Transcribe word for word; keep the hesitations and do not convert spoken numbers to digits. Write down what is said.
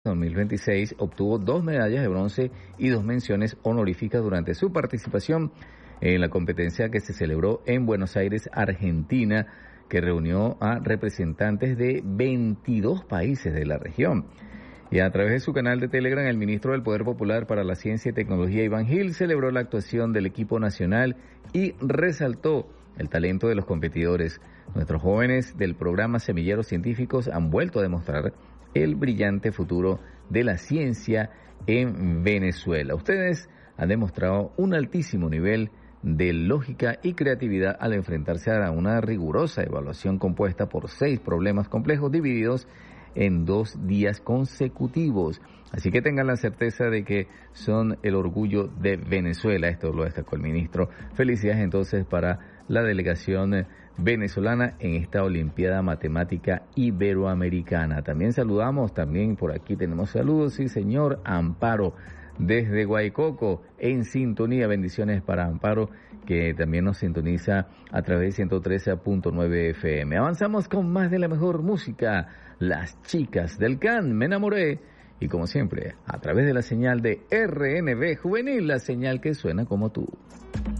dos mil veintiséis obtuvo dos medallas de bronce y dos menciones honoríficas durante su participación en la competencia que se celebró en Buenos Aires, Argentina, que reunió a representantes de veintidós países de la región. Y a través de su canal de Telegram, el ministro del Poder Popular para la Ciencia y Tecnología, Iván Gil, celebró la actuación del equipo nacional y resaltó el talento de los competidores. Nuestros jóvenes del programa Semilleros Científicos han vuelto a demostrar el brillante futuro de la ciencia en Venezuela. Ustedes han demostrado un altísimo nivel de lógica y creatividad al enfrentarse a una rigurosa evaluación compuesta por seis problemas complejos divididos en dos días consecutivos. Así que tengan la certeza de que son el orgullo de Venezuela. Esto lo destacó el ministro. Felicidades entonces para la delegación venezolana en esta Olimpiada Matemática Iberoamericana. También saludamos, también por aquí tenemos saludos, sí señor, Amparo desde Guaycoco en sintonía. Bendiciones para Amparo, que también nos sintoniza a través de ciento trece punto nueve F M. Avanzamos con más de la mejor música. Las chicas del C A N, Me Enamoré. Y como siempre, a través de la señal de R N B Juvenil, la señal que suena como tú.